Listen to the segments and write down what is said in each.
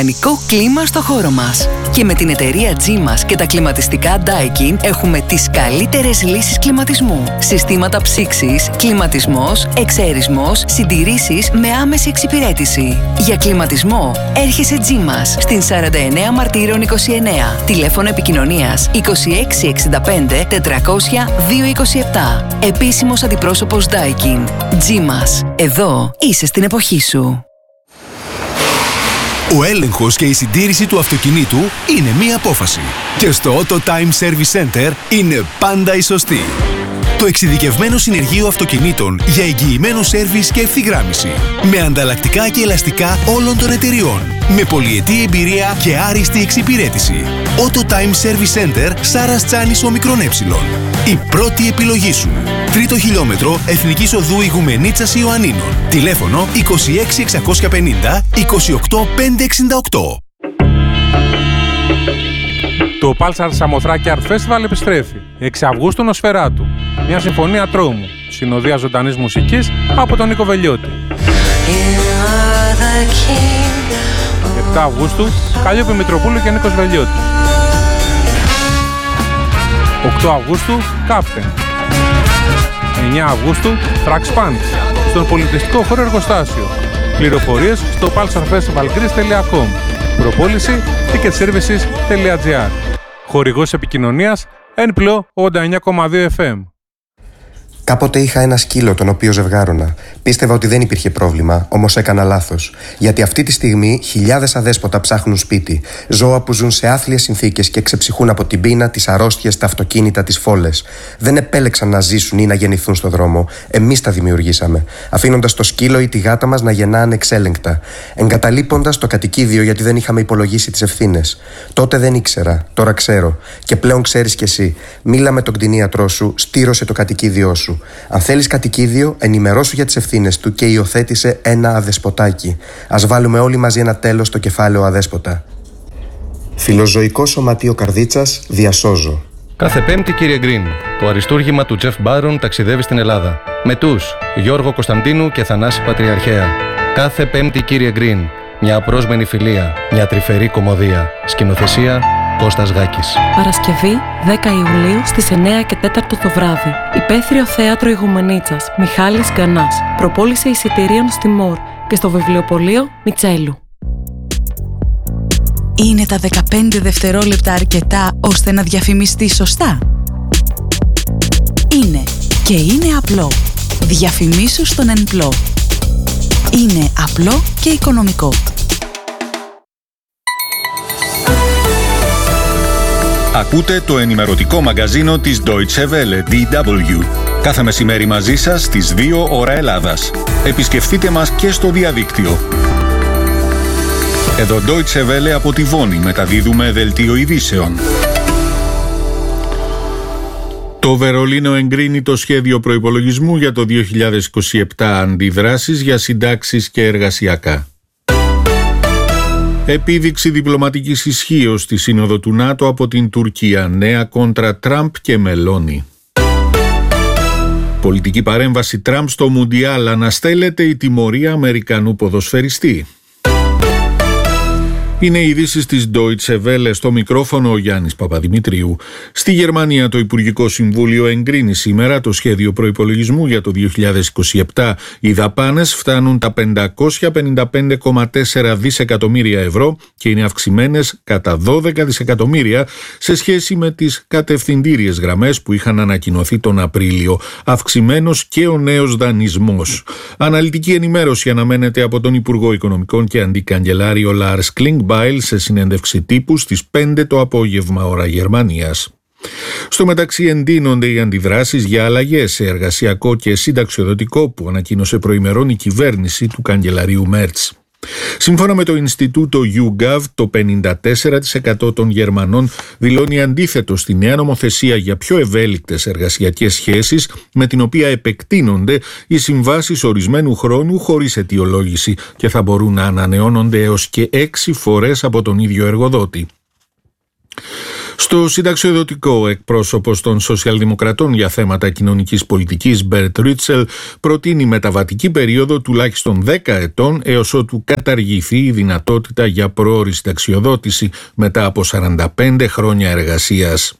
Κλίμα στο χώρο μας. Και με την εταιρεία G-MAS και τα κλιματιστικά Daikin έχουμε τις καλύτερες λύσεις κλιματισμού. Συστήματα ψήξης, κλιματισμός, εξαερισμός, συντηρήσεις με άμεση εξυπηρέτηση. Για κλιματισμό έρχεσαι G-MAS στην 49 Μαρτύρων 29. Τηλέφωνο επικοινωνίας 2665 400 227. Επίσημος αντιπρόσωπος Daikin. G-MAS. Εδώ είσαι στην εποχή σου. Ο έλεγχος και η συντήρηση του αυτοκινήτου είναι μία απόφαση. Και στο Auto Time Service Center είναι πάντα η σωστή. Το εξειδικευμένο συνεργείο αυτοκινήτων για εγγυημένο σέρβις και ευθυγράμμιση. Με ανταλλακτικά και ελαστικά όλων των εταιριών. Με πολυετή εμπειρία και άριστη εξυπηρέτηση. Auto Time Service Center Σάρας Τσάνης Ομικρόν Έψιλον. Η πρώτη επιλογή σου. 3ο χιλιόμετρο Εθνικής Οδού Ηγουμενίτσας Ιωαννίνων. Τηλέφωνο 26650 28568. Το Pulsar Σαμοθράκη Art Festival επιστρέφει. 6 Αυγούστου Νοσφαιράτου. Μια συμφωνία τρόμου. Συνοδεία ζωντανής μουσικής από τον Νίκο Βελιώτη. 7 Αυγούστου Καλλιόπη Μητροπούλου και Νίκος Βελιώτης. 8 Αυγούστου Captain. 9 Αυγούστου Trax Punch στον πολιτιστικό χώρο Εργοστάσιο. Πληροφορίες στο pulsarfestivalgreece.com. Προπόληση ticketservices.gr. Χορηγός επικοινωνίας NPLO 89,2 FM. Κάποτε είχα ένα σκύλο τον οποίο ζευγάρωνα. Πίστευα ότι δεν υπήρχε πρόβλημα, όμως έκανα λάθος. Γιατί αυτή τη στιγμή χιλιάδες αδέσποτα ψάχνουν σπίτι. Ζώα που ζουν σε άθλιες συνθήκες και ξεψυχούν από την πείνα, τις αρρώστιες, τα αυτοκίνητα, τις φόλες. Δεν επέλεξαν να ζήσουν ή να γεννηθούν στο δρόμο. Εμείς τα δημιουργήσαμε. Αφήνοντας το σκύλο ή τη γάτα μας να γεννά ανεξέλεγκτα. Εγκαταλείποντας το κατοικίδιο γιατί δεν είχαμε υπολογίσει τις ευθύνες. Τότε δεν ήξερα, τώρα ξέρω. Και πλέον ξέρεις κι εσύ. Μίλα με τον κτηνίατρό σου, στήρωσε το κατοικίδιό σου. Αν θέλεις κατοικίδιο, ενημερώσου για τις ευθύνες του και υιοθέτησε ένα αδεσποτάκι. Ας βάλουμε όλοι μαζί ένα τέλος στο κεφάλαιο αδέσποτα. Φιλοζωικό Σωματείο Καρδίτσας, διασώζω. Κάθε Πέμπτη, κύριε Γκριν, το αριστούργημα του Τζεφ Μπάρον ταξιδεύει στην Ελλάδα. Με τους Γιώργο Κωνσταντίνου και Θανάση Πατριαρχαία. Κάθε Πέμπτη, κύριε Γκριν, μια απρόσμενη φιλία, μια τρυφερή κωμωδία. Σκηνοθεσία Κώστας Γάκης. Παρασκευή 10 Ιουλίου στις 9 και 4 το βράδυ. Υπαίθριο Θέατρο Ηγουμενίτσας, Μιχάλης Γκανάς. Προπόληση εισιτηρίων στη ΜΟΡ και στο βιβλιοπωλείο Μιτσέλου. Είναι τα 15 δευτερόλεπτα αρκετά ώστε να διαφημιστεί σωστά? Είναι και είναι απλό. Διαφημίσου στον ΕΝΠΛΟ. Είναι απλό και οικονομικό. Ακούτε το ενημερωτικό μαγκαζίνο της Deutsche Welle, DW. Κάθε μεσημέρι μαζί σας στις 2 ώρα Ελλάδας. Επισκεφτείτε μας και στο διαδίκτυο. Εδώ Deutsche Welle από τη Βόνη μεταδίδουμε δελτίο ειδήσεων. Το Βερολίνο εγκρίνει το σχέδιο προϋπολογισμού για το 2027, αντιδράσεις για συντάξεις και εργασιακά. Επίδειξη διπλωματικής ισχύως στη Σύνοδο του ΝΑΤΟ από την Τουρκία, νέα κόντρα Τραμπ και Μελώνη. Πολιτική παρέμβαση Τραμπ στο Μουντιάλ, αναστέλλεται η τιμωρία Αμερικανού ποδοσφαιριστή. Είναι οι ειδήσεις της Deutsche Welle, στο μικρόφωνο ο Γιάννης Παπαδημητρίου. Στη Γερμανία το Υπουργικό Συμβούλιο εγκρίνει σήμερα το σχέδιο προϋπολογισμού για το 2027. Οι δαπάνες φτάνουν τα 555,4 δισεκατομμύρια ευρώ και είναι αυξημένες κατά 12 δισεκατομμύρια σε σχέση με τις κατευθυντήριες γραμμές που είχαν ανακοινωθεί τον Απρίλιο. Αυξημένος και ο νέος δανεισμός. Αναλυτική ενημέρωση αναμένεται από τον Υπουργό Οικονομικών και Αντικαγκελάριο Λάρς Κλίνγκμπαιλ σε συνέντευξη τύπου στις 5 το απόγευμα ώρα Γερμανίας. Στο μεταξύ εντείνονται οι αντιδράσεις για αλλαγές σε εργασιακό και συνταξιοδοτικό που ανακοίνωσε προημερών η κυβέρνηση του καγκελαρίου Μέρτς. Σύμφωνα με το Ινστιτούτο YouGov, το 54% των Γερμανών δηλώνει αντίθετο στη νέα νομοθεσία για πιο ευέλικτες εργασιακές σχέσεις, με την οποία επεκτείνονται οι συμβάσεις ορισμένου χρόνου χωρίς αιτιολόγηση και θα μπορούν να ανανεώνονται έως και 6 φορές από τον ίδιο εργοδότη. Στο συνταξιοδοτικό, εκπρόσωπος των Σοσιαλδημοκρατών για θέματα κοινωνικής πολιτικής, Μπερτ Ρίτσελ, προτείνει μεταβατική περίοδο τουλάχιστον 10 ετών έως ότου καταργηθεί η δυνατότητα για πρόωρη συνταξιοδότηση μετά από 45 χρόνια εργασίας.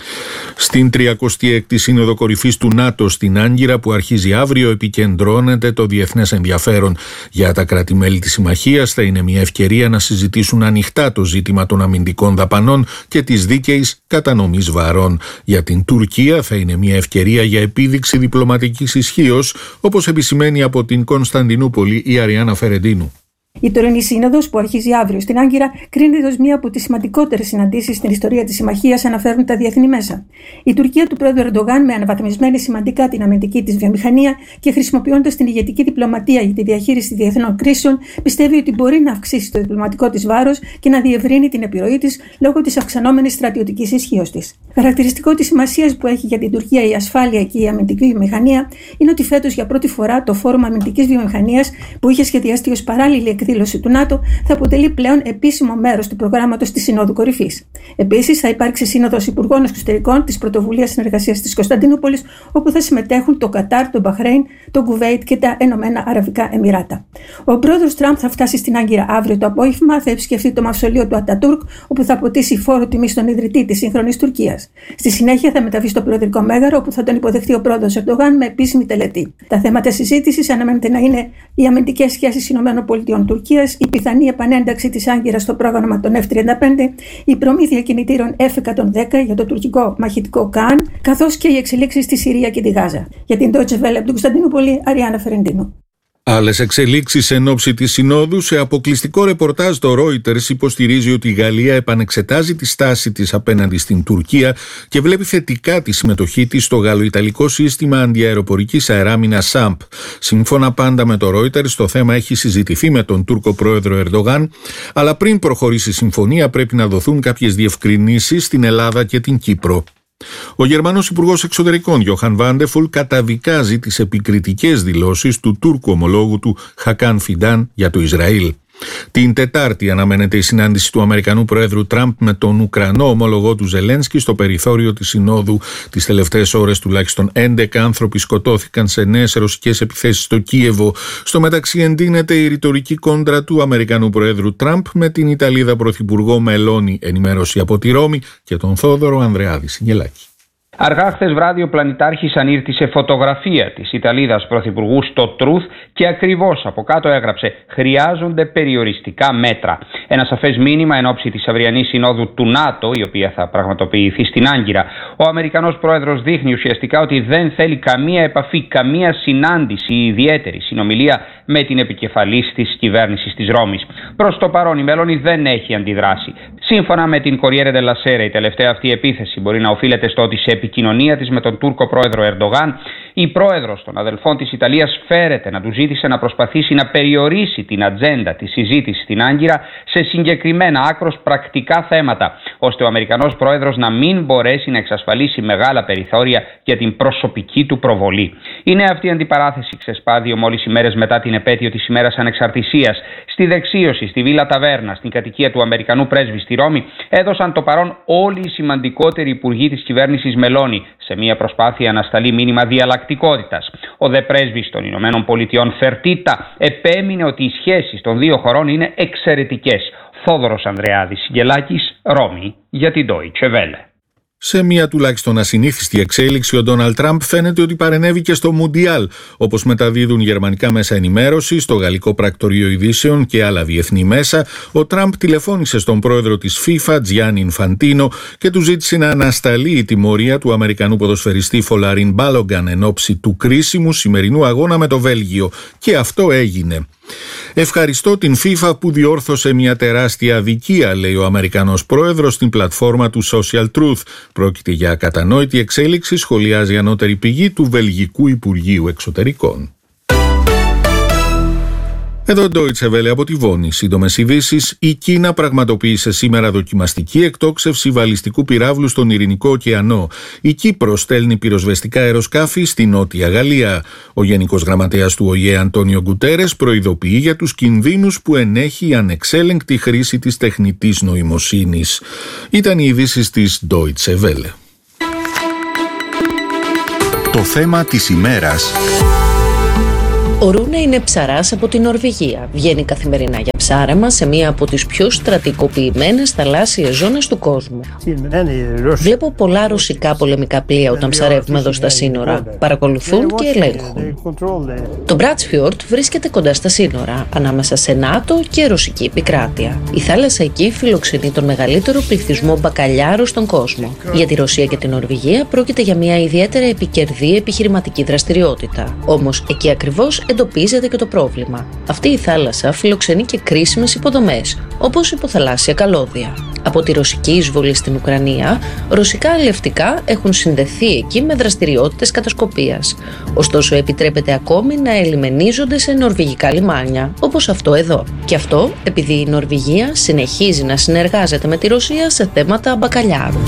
Στην 36η Σύνοδο Κορυφής του ΝΑΤΟ στην Άγκυρα, που αρχίζει αύριο, επικεντρώνεται το διεθνές ενδιαφέρον. Για τα κράτη-μέλη της συμμαχίας θα είναι μια ευκαιρία να συζητήσουν ανοιχτά το ζήτημα των αμυντικών δαπανών και της δίκαιης κατανομής βαρών. Για την Τουρκία θα είναι μια ευκαιρία για επίδειξη διπλωματικής ισχύος, όπως επισημαίνει από την Κωνσταντινούπολη η Αριάννα Φερεντίνου. Η τωρινή σύνοδος, που αρχίζει αύριο στην Άγκυρα, κρίνεται ως μία από τις σημαντικότερες συναντήσεις στην ιστορία της συμμαχίας, αναφέρουν τα διεθνή μέσα. Η Τουρκία του πρόεδρου Ερντογάν, με αναβαθμισμένη σημαντικά την αμυντική της βιομηχανία και χρησιμοποιώντας την ηγετική διπλωματία για τη διαχείριση διεθνών κρίσεων, πιστεύει ότι μπορεί να αυξήσει το διπλωματικό της βάρος και να διευρύνει την επιρροή της λόγω της αυξανόμενης στρατιωτικής ισχύως της. Χαρακτηριστικό της σημασίας που έχει για την Τουρκία η ασφάλεια και η αμυντική βιομηχανία είναι ότι φέτος για πρώτη φορά το Φόρουμ Αμυντικής Βιομηχανίας, που είχε σχεδιαστεί ως παράλληλη εκδήλωση του ΝΑΤΟ, θα αποτελεί πλέον επίσημο μέρος του προγράμματος της Συνόδου Κορυφής. Επίσης, θα υπάρξει Σύνοδος Υπουργών Εξωτερικών της Πρωτοβουλίας Συνεργασίας της Κωνσταντινούπολης, όπου θα συμμετέχουν το Κατάρ, το Μπαχρέιν, το Κουβέιτ και τα Ενωμένα Αραβικά Εμιράτα. Ο πρόεδρος Τραμπ θα φτάσει στην Άγκυρα αύριο το απόγευμα, θα επισκεφτεί το μαυσολείο του Ατατούρκ, όπου θα αποτίσει φόρο τιμή στον ιδρυτή της σύγχρονης Τουρκίας. Στη συνέχεια θα μεταβεί στο Προεδρικό Μέγαρο, όπου θα τον υποδεχθεί ο πρόεδρος Ερντογάν με επίσημη τελετή. Τα θέματα συζήτησης αναμένεται να είναι οι αμυντικές σχέσεις ΗΠΑ-Τουρκίας, η πιθανή επανένταξη της Άγκυρας στο πρόγραμμα των F-35, η προμήθεια κινητήρων F-110 για το τουρκικό μαχητικό Καν, καθώς και οι εξελίξεις στη Συρία και τη Γάζα. Για την Deutsche Welle από την Κωνσταντινούπολη, Αριάννα Φερεντίνου. Άλλες εξελίξεις εν ώψη της Συνόδου. Σε αποκλειστικό ρεπορτάζ το Reuters υποστηρίζει ότι η Γαλλία επανεξετάζει τη στάση της απέναντι στην Τουρκία και βλέπει θετικά τη συμμετοχή της στο γαλλοϊταλικό σύστημα αντιαεροπορικής αεράμινας SAMP. Σύμφωνα πάντα με το Reuters, το θέμα έχει συζητηθεί με τον Τούρκο πρόεδρο Ερντογάν, αλλά πριν προχωρήσει η συμφωνία πρέπει να δοθούν κάποιες διευκρινήσεις στην Ελλάδα και την Κύπρο. Ο Γερμανός Υπουργός Εξωτερικών Γιόχαν Βάντεφουλ καταδικάζει τις επικριτικές δηλώσεις του Τούρκου ομολόγου του Χακάν Φιντάν για το Ισραήλ. Την Τετάρτη αναμένεται η συνάντηση του Αμερικανού Προέδρου Τραμπ με τον Ουκρανό ομολογό του Ζελένσκι στο περιθώριο της Συνόδου. Τις τελευταίες ώρες τουλάχιστον 11 άνθρωποι σκοτώθηκαν σε νέες ρωσικές επιθέσεις στο Κίεβο. Στο μεταξύ εντείνεται η ρητορική κόντρα του Αμερικανού Προέδρου Τραμπ με την Ιταλίδα Πρωθυπουργό Μελώνη. Ενημέρωση από τη Ρώμη και τον Θόδωρο Ανδρεάδη Σιγελάκη. Αργά χθες βράδυ ο πλανητάρχης ανήρτησε φωτογραφία της Ιταλίδας Πρωθυπουργού στο Truth και ακριβώς από κάτω έγραψε «Χρειάζονται περιοριστικά μέτρα». Ένα σαφές μήνυμα εν ώψη της αυριανής συνόδου του ΝΑΤΟ, η οποία θα πραγματοποιηθεί στην Άγκυρα. Ο Αμερικανός πρόεδρος δείχνει ουσιαστικά ότι δεν θέλει καμία επαφή, καμία συνάντηση ή ιδιαίτερη συνομιλία με την επικεφαλής της κυβέρνησης της Ρώμης. Προς το παρόν η Μελώνη δεν έχει αντιδράσει. Σύμφωνα με την Corriere della Sera, η τελευταία αυτή επίθεση μπορεί να οφείλεται στο ότι σε επικοινωνία της με τον Τούρκο πρόεδρο Ερντογάν, η πρόεδρος των αδελφών της Ιταλίας φέρεται να του ζήτησε να προσπαθήσει να περιορίσει την ατζέντα της συζήτησης στην Άγκυρα σε συγκεκριμένα άκρως πρακτικά θέματα, ώστε ο Αμερικανός πρόεδρος να μην μπορέσει να εξασφαλίσει μεγάλα περιθώρια για την προσωπική του προβολή. Η νέα αυτή αντιπαράθεση ξεσπά 2 μόλις ημέρες μετά την επέτειο της ημέρας ανεξαρτησίας. Στη δεξίωση, στη Βίλα Ταβέρνα, στην κατοικία του Αμερικανού πρέσβη στη Ρώμη, έδωσαν το παρόν όλοι οι σημαντικότεροι υπουργοί της κυβέρνησης Μελώνη, σε μια προσπάθεια να σταλεί μήνυμα διαλλακτικότητας. Ο δε πρέσβης των Ηνωμένων Πολιτειών Φερτίτα επέμεινε ότι οι σχέσεις των δύο χωρών είναι εξαιρετικές. Θόδωρος Ανδρεάδης Σιγελάκης, Ρώμη, για την Deutsche Welle. Σε μια τουλάχιστον ασυνήθιστη εξέλιξη, ο Ντόναλντ Τραμπ φαίνεται ότι παρενέβη και στο Μουντιάλ, όπως μεταδίδουν γερμανικά μέσα ενημέρωσης, το γαλλικό πρακτορείο ειδήσεων και άλλα διεθνή μέσα. Ο Τραμπ τηλεφώνησε στον πρόεδρο της FIFA, Τζιάννι Ινφαντίνο, και του ζήτησε να ανασταλεί η τιμωρία του Αμερικανού ποδοσφαιριστή Φολαρίν Μπάλογκαν εν ώψη του κρίσιμου σημερινού αγώνα με το Βέλγιο. Και αυτό έγινε. «Ευχαριστώ την FIFA που διόρθωσε μια τεράστια αδικία», λέει ο Αμερικανός πρόεδρος στην πλατφόρμα του Social Truth. Πρόκειται για ακατανόητη εξέλιξη, σχολιάζει η ανώτερη πηγή του Βελγικού Υπουργείου Εξωτερικών. Εδώ Deutsche Welle από τη Βόνη. Σύντομες ειδήσεις. Η Κίνα πραγματοποίησε σήμερα δοκιμαστική εκτόξευση βαλιστικού πυράβλου στον Ειρηνικό ωκεανό. Η Κύπρος στέλνει πυροσβεστικά αεροσκάφη στη Νότια Γαλλία. Ο Γενικός Γραμματέας του ΟΗΕ Αντώνιο Γκουτέρες προειδοποιεί για τους κινδύνους που ενέχει η ανεξέλεγκτη χρήση της τεχνητής νοημοσύνης. Ήταν οι ειδήσεις της Deutsche Welle. Το θέμα της ημέρας. Ο Ρούνε είναι ψαράς από την Νορβηγία. Βγαίνει καθημερινά για ψάρεμα σε μία από τις πιο στρατικοποιημένες θαλάσσιες ζώνες του κόσμου. Βλέπω πολλά ρωσικά πολεμικά πλοία όταν ψαρεύουμε εδώ στα σύνορα. Παρακολουθούν και ελέγχουν. Το Μπράτσφιορντ βρίσκεται κοντά στα σύνορα, ανάμεσα σε ΝΑΤΟ και ρωσική επικράτεια. Η θάλασσα εκεί φιλοξενεί τον μεγαλύτερο πληθυσμό μπακαλιάρου στον κόσμο. Για τη Ρωσία και την Νορβηγία πρόκειται για μια ιδιαίτερα επικερδή επιχειρηματική δραστηριότητα. Όμως εκεί ακριβώς εντοπίζεται και το πρόβλημα. Αυτή η θάλασσα φιλοξενεί και κρίσιμες υποδομές, όπως υποθαλάσσια καλώδια. Από τη ρωσική εισβολή στην Ουκρανία, ρωσικά αλλιευτικά έχουν συνδεθεί εκεί με δραστηριότητες κατασκοπίας. Ωστόσο, επιτρέπεται ακόμη να ελιμενίζονται σε νορβηγικά λιμάνια, όπως αυτό εδώ. Και αυτό επειδή η Νορβηγία συνεχίζει να συνεργάζεται με τη Ρωσία σε θέματα μπακαλιάρου.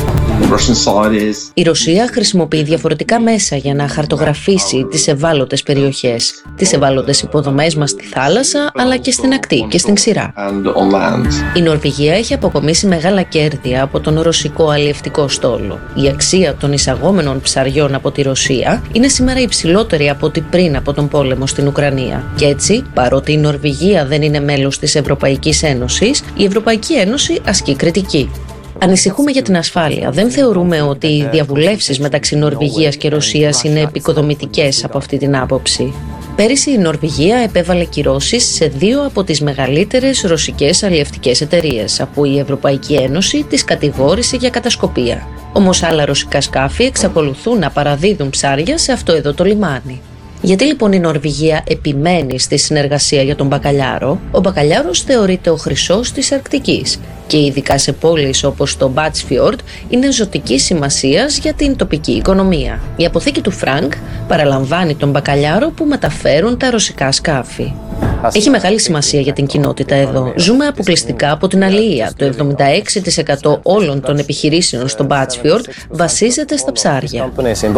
Η Ρωσία χρησιμοποιεί διαφορετικά μέσα για να χαρτογραφήσει τις ευάλωτες περιοχές, τις ευάλωτες υποδομές μας στη θάλασσα, αλλά και στην ακτή και στην ξηρά. Η Νορβηγία έχει αποκομίσει μεγάλα κέρδη από τον ρωσικό αλλιευτικό στόλο. Η αξία των εισαγόμενων ψαριών από τη Ρωσία είναι σήμερα υψηλότερη από ό,τι πριν από τον πόλεμο στην Ουκρανία. Και έτσι, παρότι η Νορβηγία δεν είναι μέλος της Ευρωπαϊκής Ένωσης, η Ευρωπαϊκή Ένωση ασκεί κριτική. Ανησυχούμε για την ασφάλεια. Δεν θεωρούμε ότι οι διαβουλεύσεις μεταξύ Νορβηγίας και Ρωσίας είναι επικοδομητικές από αυτή την άποψη. Πέρυσι η Νορβηγία επέβαλε κυρώσεις σε 2 από τις μεγαλύτερες ρωσικές αλλιευτικές εταιρείες, αφού η Ευρωπαϊκή Ένωση τις κατηγόρησε για κατασκοπία. Όμως άλλα ρωσικά σκάφη εξακολουθούν να παραδίδουν ψάρια σε αυτό εδώ το λιμάνι. Γιατί λοιπόν η Νορβηγία επιμένει στη συνεργασία για τον μπακαλιάρο? Ο μπακαλιάρος θεωρείται ο χρυσός της Αρκτικής και ειδικά σε πόλεις όπως το Μπράτσφιορντ είναι ζωτικής σημασίας για την τοπική οικονομία. Η αποθήκη του Φρανκ παραλαμβάνει τον μπακαλιάρο που μεταφέρουν τα ρωσικά σκάφη. Έχει μεγάλη σημασία για την κοινότητα εδώ. Ζούμε αποκλειστικά από την αλληλεία. Το 76% όλων των επιχειρήσεων στο Μπράτσφιορντ βασίζεται στα ψάρια.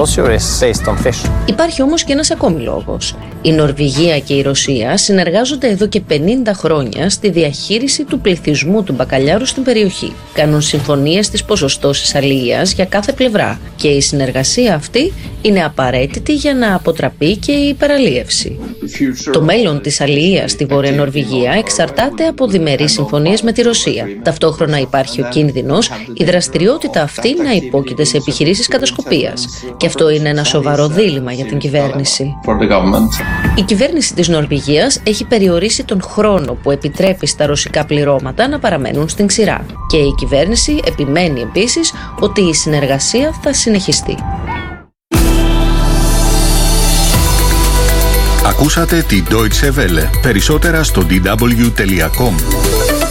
Υπάρχει όμως και ένας ακόμη λόγος. Η Νορβηγία και η Ρωσία συνεργάζονται εδώ και 50 χρόνια στη διαχείριση του πληθυσμού του μπακαλιάρου στην περιοχή. Κάνουν συμφωνίες στις ποσοστώσεις αλληλείας για κάθε πλευρά και η συνεργασία αυτή είναι απαραίτητη για να αποτραπεί και η υπεραλίευση. Το μέλλον της αλληλείας στη Βόρεια Νορβηγία εξαρτάται από διμερείς συμφωνίες με τη Ρωσία. Ταυτόχρονα υπάρχει ο κίνδυνος η δραστηριότητα αυτή να υπόκειται σε επιχειρήσεις κατασκοπίας. Και αυτό είναι ένα σοβαρό δίλημμα για την κυβέρνηση. Η κυβέρνηση της Νορβηγίας έχει περιορίσει τον χρόνο που επιτρέπει στα ρωσικά πληρώματα να παραμένουν στην ξηρά. Και η κυβέρνηση επιμένει επίσης ότι η συνεργασία θα συνεχιστεί. Ακούσατε την Deutsche Welle. Περισσότερα στο dw.com.